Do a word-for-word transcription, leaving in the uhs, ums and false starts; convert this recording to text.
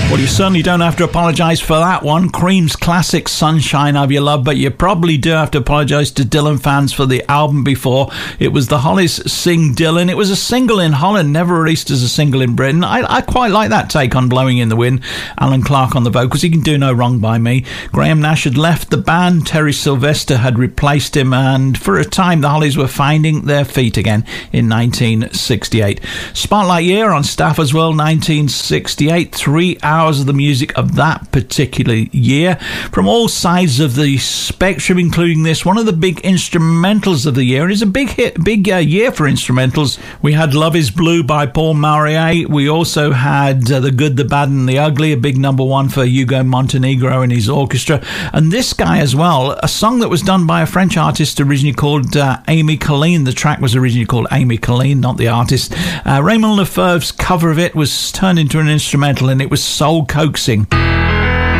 Well, you certainly don't have to apologise for that one. Cream's classic Sunshine of Your Love, but you probably do have to apologise to Dylan fans for the album before. It was the Hollies Sing Dylan. It was a single in Holland, never released as a single in Britain. I, I quite like that take on Blowing in the Wind. Alan Clark on the vocals. He can do no wrong by me. Graham Nash had left the band. Terry Sylvester had replaced him, and for a time the Hollies were finding their feet again in nineteen sixty-eight. Spotlight year on staff as well, nineteen sixty-eight. Three hours of the music of that particular year from all sides of the spectrum, including this, one of the big instrumentals of the year. And it's a big hit, big uh, year for instrumentals. We had Love Is Blue by Paul Murray. We also had uh, The Good, the Bad and the Ugly, a big number one for Hugo Montenegro and his orchestra. And this guy as well, a song that was done by a French artist originally called uh, Amy Colleen. The track was originally called Amy Colleen, not the artist. Uh, Raymond Lefebvre's cover of it was turned into an instrumental, and it was soul coaxing.